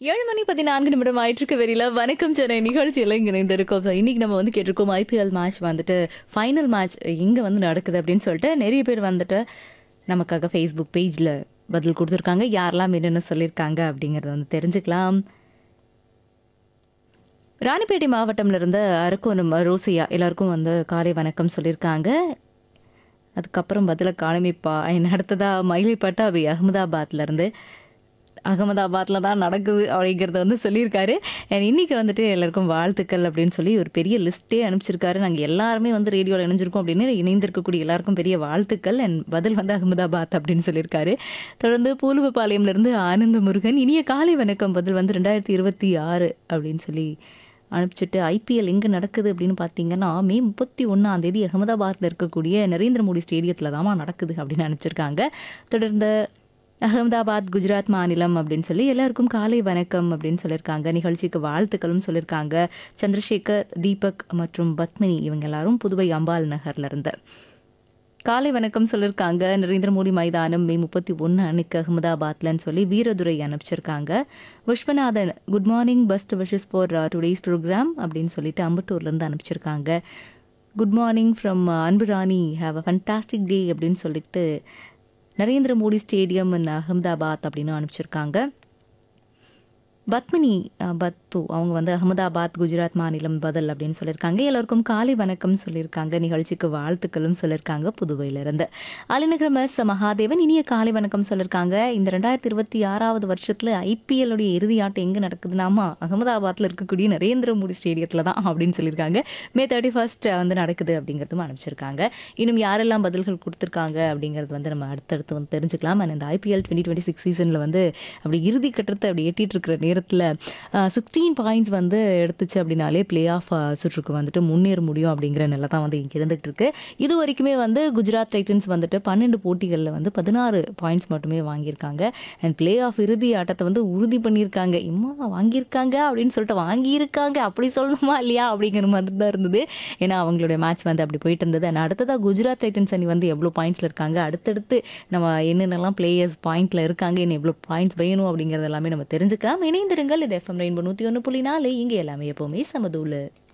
7 மணி 14 நிமிடம் ஆயிட்டிருக்கு வெளியில வணக்கம் சென்னை நிகழ்ச்சியில் இணைந்திருக்கோம். இன்னைக்கு நம்ம வந்து கேட்டிருக்கோம் ஐபிஎல் மேட்ச் வந்துட்டு ஃபைனல் மேட்ச் எங்கே வந்து நடக்குது அப்படின்னு சொல்லிட்டு நிறைய பேர் வந்துட்டு நமக்காக ஃபேஸ்புக் பேஜில் பதில் கொடுத்துருக்காங்க. யாரெல்லாம் என்னென்ன சொல்லியிருக்காங்க அப்படிங்கிறத வந்து தெரிஞ்சுக்கலாம். ராணிப்பேட்டை மாவட்டம்ல இருந்து அரக்கோணம் ரோசியா எல்லாருக்கும் வந்து காலை வணக்கம் சொல்லியிருக்காங்க. அதுக்கப்புறம் பதில காணமிப்பா அடுத்ததா மயிலை பட்டாபி அகமதாபாத்ல இருந்து அகமதாபாத்தில் தான் நடக்குது அப்படிங்கிறத வந்து சொல்லியிருக்காரு. இன்னைக்கு வந்துட்டு எல்லாருக்கும் வாழ்த்துக்கள் அப்படின்னு சொல்லி ஒரு பெரிய லிஸ்ட்டே அனுப்பிச்சிருக்காரு. நாங்கள் எல்லாருமே வந்து ரேடியோவில் இணைஞ்சிருக்கோம் அப்படின்னு இணைந்திருக்கக்கூடிய எல்லாருக்கும் பெரிய வாழ்த்துக்கள். பதில் வந்து அகமதாபாத் அப்படின்னு சொல்லியிருக்காரு. தொடர்ந்து பூலுவபாளையம்லேருந்து ஆனந்த முருகன் இனிய காலை வணக்கம், பதில் வந்து 2026 அப்படின்னு சொல்லி அனுப்பிச்சிட்டு ஐபிஎல் எங்கே நடக்குது அப்படின்னு பார்த்தீங்கன்னா மே 31 அகமதாபாத்தில் இருக்கக்கூடிய நரேந்திர மோடி ஸ்டேடியத்தில் தாமா நடக்குது அப்படின்னு அனுப்பிச்சிருக்காங்க. தொடர்ந்து அகமதாபாத் குஜராத் மாநிலம் அப்படின்னு சொல்லி எல்லாருக்கும் காலை வணக்கம் அப்படின்னு சொல்லியிருக்காங்க. நிகழ்ச்சிக்கு வாழ்த்துக்களும் சொல்லியிருக்காங்க. சந்திரசேகர், தீபக் மற்றும் பத்மினி இவங்க எல்லாரும் புதுவை அம்பாள் நகர்ல இருந்து காலை வணக்கம் சொல்லியிருக்காங்க. நரேந்திர மோடி மைதானம் மே 31 அன்னைக்கு அகமதாபாத்லன்னு சொல்லி வீரதுரை அனுப்பிச்சிருக்காங்க. Viswanathan good morning, best wishes for today's program அப்படின்னு சொல்லிட்டு அம்பத்தூர்லேருந்து அனுப்பிச்சிருக்காங்க. Good morning from Anburani, have a fantastic டே அப்படின்னு சொல்லிட்டு நரேந்திர மோடி ஸ்டேடியம் இன் அகமதாபாத் அப்படின்னு அனுப்பிச்சிருக்காங்க. பத்மினி பத்து அவங்க வந்து அகமதாபாத் குஜராத் மாநிலம் பதில் அப்படின்னு சொல்லியிருக்காங்க. எல்லாருக்கும் காலை வணக்கம் சொல்லியிருக்காங்க. நிகழ்ச்சிக்கு வாழ்த்துக்களும் சொல்லியிருக்காங்க புதுவையிலிருந்து. அலிநகரம் எஸ் மகாதேவன் இனிய காலை வணக்கம் சொல்லியிருக்காங்க. இந்த 2026 வருஷத்தில் ஐபிஎல்லுடைய இறுதி ஆட்டம் எங்கே நடக்குதுனாமா அகமதாபாத்தில் இருக்கக்கூடிய நரேந்திர மோடி ஸ்டேடியத்தில் தான் அப்படின்னு சொல்லியிருக்காங்க. மே 31 வந்து நடக்குது அப்படிங்கிறதும் அனுப்பிச்சிருக்காங்க. இன்னும் யாரெல்லாம் பதில்கள் கொடுத்துருக்காங்க அப்படிங்கிறது வந்து நம்ம அடுத்தடுத்து வந்து தெரிஞ்சுக்கலாம். அந்த ஐபிஎல் 2026 சீசனில் வந்து அப்படி இறுதி கட்டத்தை அப்படி எட்டிட்டு இருக்கிற நேரத்தில் 16 பாயிண்ட்ஸ் வந்து எடுத்துச்சு அப்படின்னாலே பிளே ஆஃப் சுற்றுக்கு வந்துட்டு முன்னேற முடியும் அப்படிங்கிற நிலை தான் வந்து இங்கே இருந்துகிட்டு இருக்கு. இது வரைக்குமே வந்து குஜராத் டைட்டன்ஸ் வந்துட்டு 12 போட்டிகளில் வந்து 16 பாயிண்ட்ஸ் மட்டுமே வாங்கியிருக்காங்க. அண்ட் பிளே ஆஃப் இறுதி ஆட்டத்தை வந்து உறுதி பண்ணியிருக்காங்க. இம்மா வாங்கியிருக்காங்க அப்படின்னு சொல்லிட்டு வாங்கியிருக்காங்க அப்படி சொல்லணுமா இல்லையா அப்படிங்கிற மாதிரி தான் இருந்தது. ஏன்னா அவங்களுடைய மேட்ச் வந்து அப்படி போயிட்டு இருந்தது. அண்ட் அடுத்ததாக குஜராத் டைட்டன்ஸ் அணி வந்து எவ்வளோ பாயிண்ட்ஸில் இருக்காங்க, அடுத்தடுத்து நம்ம என்னென்னலாம் பிளேயர்ஸ் பாயிண்ட்ல இருக்காங்க, இன்னும் எவ்வளோ பாயிண்ட்ஸ் வேணும் அப்படிங்கிறது எல்லாமே நம்ம தெரிஞ்சுக்கலாம். இணைந்திருங்கள். இது எஃப்எம் ரெயின்போ 101.4. இங்கே எல்லாமே எப்போவுமே சமதூளு.